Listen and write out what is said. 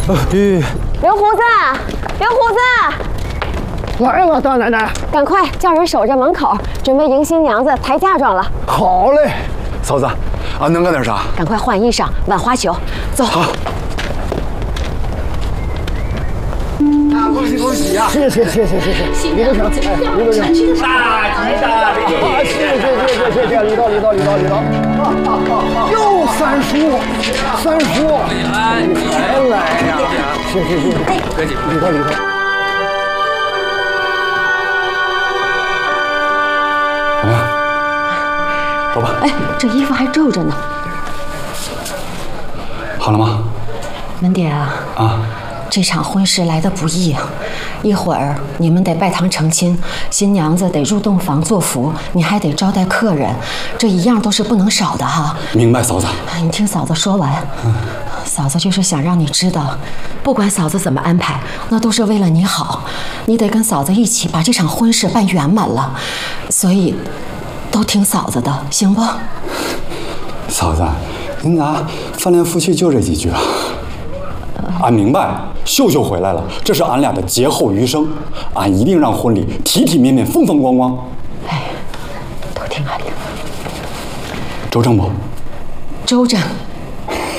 刘胡子，刘胡子， 来了，大奶奶， 赶快叫人守着门口，准备迎新娘子抬嫁妆了。 好嘞， 嫂子，俺能干点啥？ 赶快换衣裳，挽花球，走。 好。恭喜恭喜呀！ 谢谢。李队长，李队长， 大吉大利！ 谢，李导，又三叔，还来呀！谢，李导。 怎么样？走吧。 哎，这衣服还皱着呢。 好了吗？ 文爹啊。啊。这场婚事来得不易啊！一会儿你们得拜堂成亲，新娘子得入洞房做福，你还得招待客人，这一样都是不能少的哈。 明白，嫂子。 你听嫂子说完。嫂子就是想让你知道，不管嫂子怎么安排，那都是为了你好。你得跟嫂子一起把这场婚事办圆满了，所以都听嫂子的，行不？ 嫂子，您咋翻来覆去就这几句啊？俺明白，秀秀回来了，这是俺俩的劫后余生，俺一定让婚礼体体面面、风风光光。 哎，都听俺的。 周正不？ 周正。